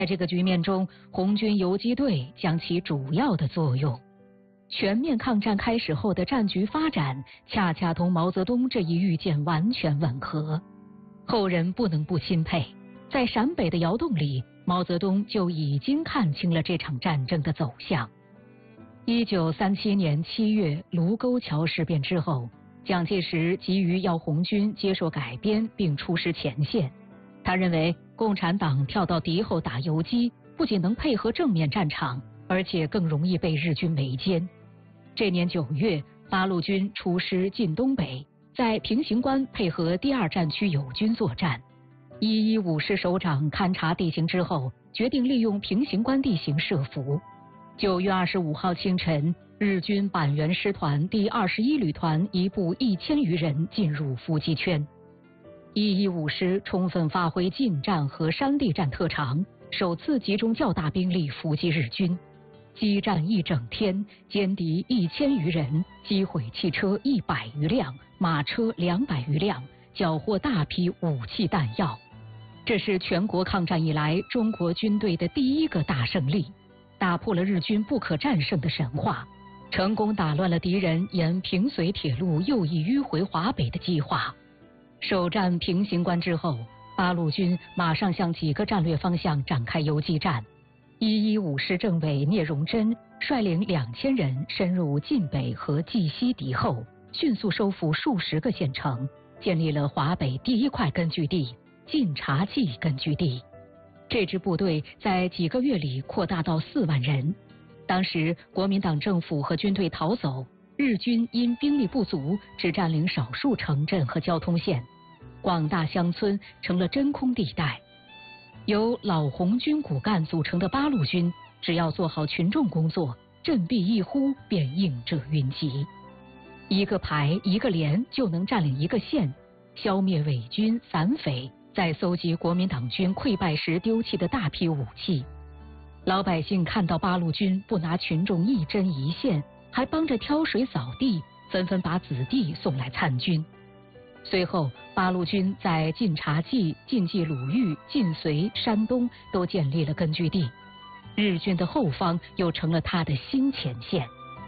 在这个局面中，红军游击队将起主要的作用。全面抗战开始后的战局发展，恰恰同毛泽东这一预见完全吻合。后人不能不钦佩，在陕北的窑洞里，毛泽东就已经看清了这场战争的走向。1937年7月卢沟桥事变之后，蒋介石急于要红军接受改编并出师前线。他认为共产党跳到敌后打游击，不仅能配合正面战场，而且更容易被日军围歼。这年9月，八路军出师进东北，在平型关配合第2战区友军作战。115师首长勘察地形之后，决定利用平型关地形设伏。9月25号清晨，日军板垣师团第21旅团一部1000余人进入伏击圈。115师充分发挥近战和山地战特长，首次集中较大兵力伏击日军。激战1整天，歼敌1000余人，击毁汽车100余辆，马车200余辆，缴获大批武器弹药。这是全国抗战以来中国军队的第一个大胜利，打破了日军不可战胜的神话，成功打乱了敌人沿平绥铁路右翼迂回华北的计划。首战平型关之后，八路军马上向几个战略方向展开游击战。115师政委聂荣臻率领2000人深入晋北和冀西敌后，迅速收复数十个县城，建立了华北第一块根据地晋察冀根据地。这支部队在几个月里扩大到4万人。当时国民党政府和军队逃走，日军因兵力不足，只占领少数城镇和交通线，广大乡村成了真空地带。由老红军骨干组成的八路军，只要做好群众工作，振臂一呼便应者云集。一个排一个连就能占领一个县，消灭伪军散匪，再搜集国民党军溃败时丢弃的大批武器。老百姓看到八路军不拿群众一针一线，还帮着挑水扫地，纷纷把子弟送来参军。随后，八路军在晋察冀、晋冀鲁豫、晋绥、山东都建立了根据地，日军的后方又成了他的新前线。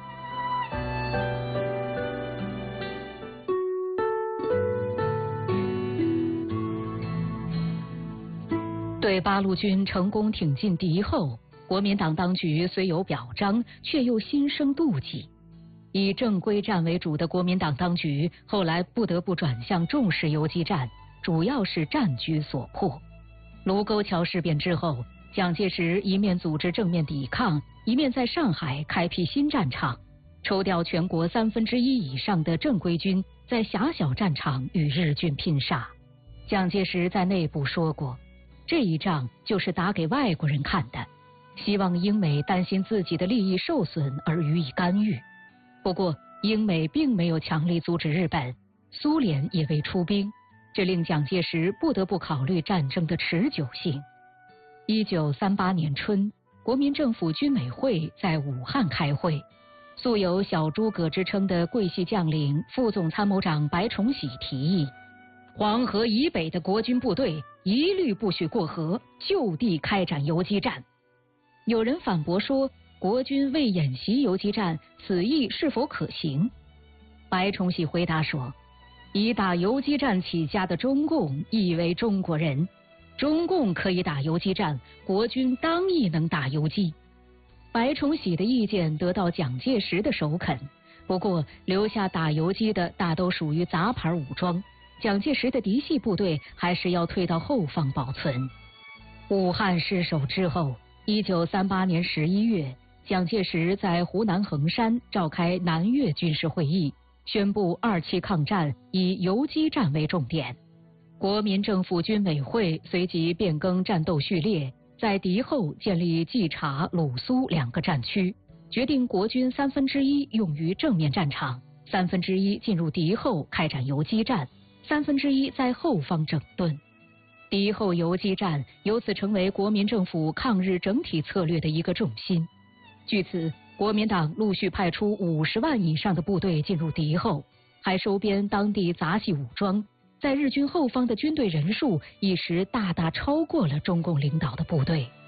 对八路军成功挺进敌后，国民党当局虽有表彰，却又心生妒忌。以正规战为主的国民党当局后来不得不转向重视游击战，主要是战局所迫。卢沟桥事变之后，蒋介石一面组织正面抵抗，一面在上海开辟新战场，抽调全国1/3以上的正规军，在狭小战场与日军拼杀。蒋介石在内部说过，这一仗就是打给外国人看的，希望英美担心自己的利益受损而予以干预。不过，英美并没有强力阻止日本，苏联也未出兵，这令蒋介石不得不考虑战争的持久性。1938年春，国民政府军委会在武汉开会，素有小诸葛之称的桂系将领、副总参谋长白崇禧提议，黄河以北的国军部队一律不许过河，就地开展游击战。有人反驳说，国军未演习游击战，此意是否可行？白崇禧回答说，以打游击战起家的中共亦为中国人，中共可以打游击战，国军当亦能打游击。白崇禧的意见得到蒋介石的首肯，不过留下打游击的大都属于杂牌武装，蒋介石的嫡系部队还是要退到后方保存。武汉失守之后，1938年11月，蒋介石在湖南衡山召开南越军事会议，宣布2期抗战以游击战为重点。国民政府军委会随即变更战斗序列，在敌后建立冀察、鲁苏2个战区，决定国军1/3用于正面战场，1/3进入敌后开展游击战，1/3在后方整顿。敌后游击战由此成为国民政府抗日整体策略的一个重心。据此，国民党陆续派出50万以上的部队进入敌后，还收编当地杂系武装，在日军后方的军队人数一时大大超过了中共领导的部队。